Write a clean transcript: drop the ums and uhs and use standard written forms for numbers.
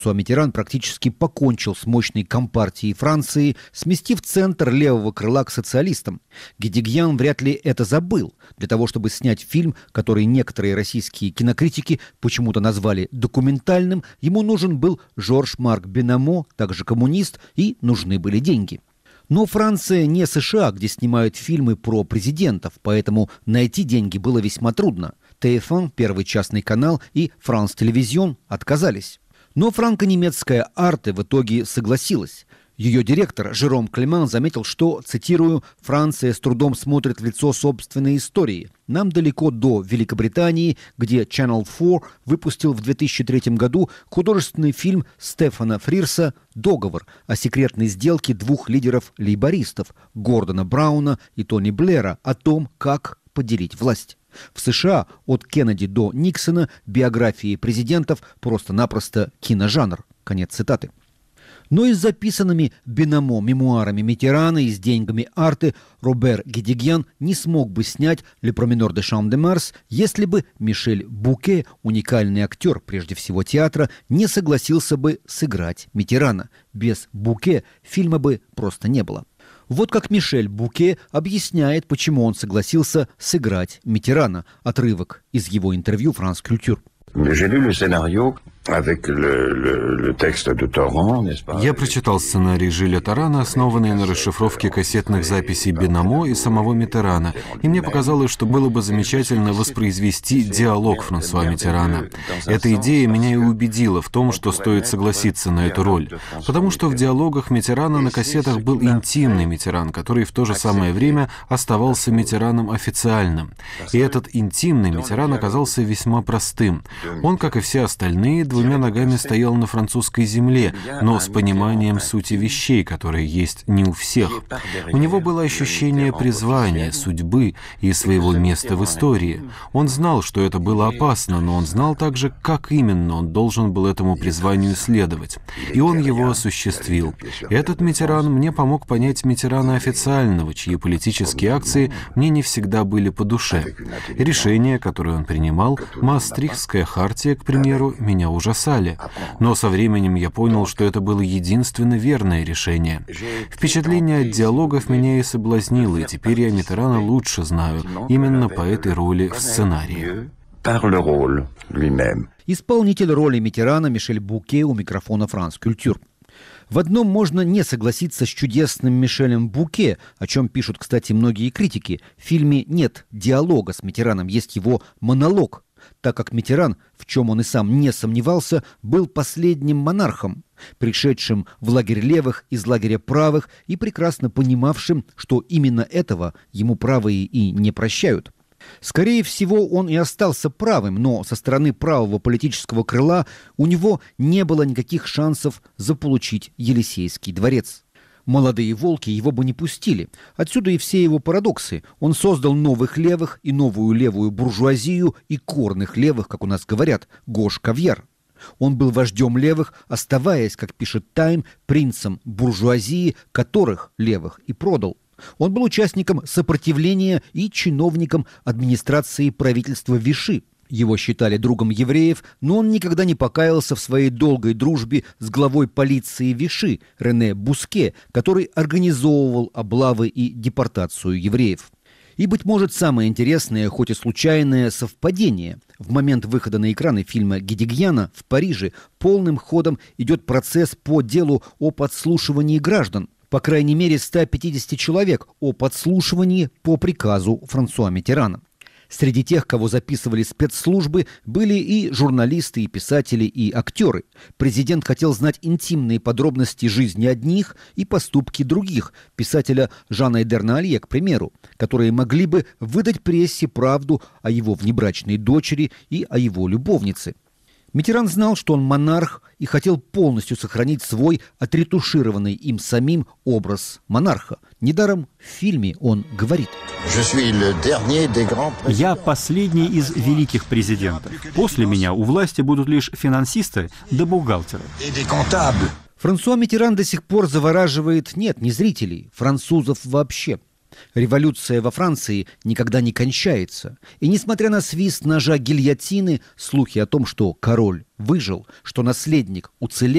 Миттеран практически покончил с мощной компартией Франции, сместив центр левого крыла к социалистам. Гедегьян вряд ли это забыл. Для того, чтобы снять фильм, который некоторые российские кинокритики почему-то назвали документальным, ему нужен был Жорж-Марк Бенамо, также коммунист, и нужны были деньги. Но Франция не США, где снимают фильмы про президентов, поэтому найти деньги было весьма трудно. TF1, первый частный канал, и France Television отказались. Но франко-немецкая Арте в итоге согласилась. Ее директор Жером Клеман заметил, что, цитирую, «Франция с трудом смотрит в лицо собственной истории. Нам далеко до Великобритании, где Channel 4 выпустил в 2003 году художественный фильм Стефана Фрирса «Договор» о секретной сделке двух лидеров лейбористов Гордона Брауна и Тони Блэра о том, как поделить власть. В США от Кеннеди до Никсона биографии президентов просто-напросто киножанр». Конец цитаты. Но и с записанными Бенамо мемуарами Миттерана и с деньгами Арте Робер Гедегьян не смог бы снять «Le Promeneur de Champ de Mars», если бы Мишель Буке, уникальный актер, прежде всего театра, не согласился бы сыграть Миттерана. Без Буке фильма бы просто не было. Вот как Мишель Буке объясняет, почему он согласился сыграть Миттерана. Отрывок из его интервью «France Culture». Я прочитал сценарий Жиля Тарана, основанный на расшифровке кассетных записей Бенамо и самого Миттерана, и мне показалось, что было бы замечательно воспроизвести диалог Франсуа Миттерана. Эта идея меня и убедила в том, что стоит согласиться на эту роль, потому что в диалогах Миттерана на кассетах был интимный Миттеран, который в то же самое время оставался Миттераном официальным. И этот интимный Миттеран оказался весьма простым. Он, как и все остальные, двумя ногами стоял на французской земле, но с пониманием сути вещей, которые есть не у всех. У него было ощущение призвания, судьбы и своего места в истории. Он знал, что это было опасно, но он знал также, как именно он должен был этому призванию следовать. И он его осуществил. Этот Миттеран мне помог понять Миттерана официального, чьи политические акции мне не всегда были по душе. Решения, которые он принимал, Маастрихтская хартия, к примеру, меня ужасали. Но со временем я понял, что это было единственно верное решение. Впечатление от диалогов меня и соблазнило, и теперь я Миттерана лучше знаю, именно по этой роли в сценарии. Исполнитель роли Миттерана Мишель Буке у микрофона France Culture. В одном можно не согласиться с чудесным Мишелем Буке, о чем пишут, кстати, многие критики. В фильме нет диалога с Миттераном, есть его монолог, так как Миттеран, в чем он и сам не сомневался, был последним монархом, пришедшим в лагерь левых из лагеря правых и прекрасно понимавшим, что именно этого ему правые и не прощают. Скорее всего, он и остался правым, но со стороны правого политического крыла у него не было никаких шансов заполучить Елисейский дворец. Молодые волки его бы не пустили. Отсюда и все его парадоксы. Он создал новых левых и новую левую буржуазию и корных левых, как у нас говорят, гош-кавьяр. Он был вождем левых, оставаясь, как пишет Тайм, принцем буржуазии, которых левых и продал. Он был участником сопротивления и чиновником администрации правительства Виши. Его считали другом евреев, но он никогда не покаялся в своей долгой дружбе с главой полиции Виши Рене Буске, который организовывал облавы и депортацию евреев. И, быть может, самое интересное, хоть и случайное совпадение. В момент выхода на экраны фильма Гедегьяна в Париже полным ходом идет процесс по делу о подслушивании граждан. По крайней мере, 150 человек о подслушивании по приказу Франсуа Миттерана. Среди тех, кого записывали спецслужбы, были и журналисты, и писатели, и актеры. Президент хотел знать интимные подробности жизни одних и поступки других, писателя Жана Эдерна Алье, к примеру, которые могли бы выдать прессе правду о его внебрачной дочери и о его любовнице. Миттеран знал, что он монарх, и хотел полностью сохранить свой отретушированный им самим образ монарха. Недаром в фильме он говорит: «Я последний из великих президентов. После меня у власти будут лишь финансисты да бухгалтеры». Франсуа Миттеран до сих пор завораживает, нет, не зрителей, французов вообще. Революция во Франции никогда не кончается. И несмотря на свист ножа гильотины, слухи о том, что король выжил, что наследник уцелел,